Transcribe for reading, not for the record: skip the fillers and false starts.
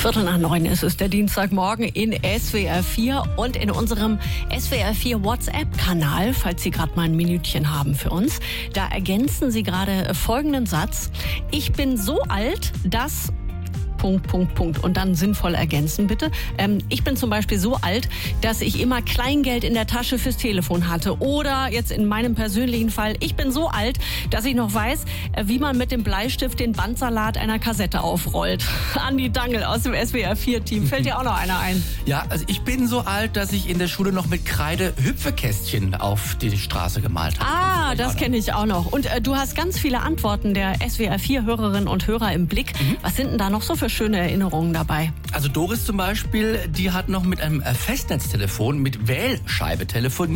8:45 ist es, der Dienstagmorgen in SWR 4 und in unserem SWR 4 WhatsApp-Kanal, falls Sie gerade mal ein Minütchen haben für uns. Da ergänzen Sie gerade folgenden Satz. Ich bin so alt, dass... Und dann sinnvoll ergänzen, bitte. Ich bin zum Beispiel so alt, dass ich immer Kleingeld in der Tasche fürs Telefon hatte. Oder jetzt in meinem persönlichen Fall, ich bin so alt, dass ich noch weiß, wie man mit dem Bleistift den Bandsalat einer Kassette aufrollt. Andi Dangel aus dem SWR 4-Team. Fällt dir auch noch einer ein? Ja, also ich bin so alt, dass ich in der Schule noch mit Kreide Hüpfekästchen auf die Straße gemalt habe. Ah, das kenne ich auch noch. Und du hast ganz viele Antworten der SWR 4-Hörerinnen und Hörer im Blick. Was sind denn da noch so für schöne Erinnerungen dabei? Also Doris zum Beispiel, die hat noch mit einem Festnetztelefon mit Wählscheibe telefoniert.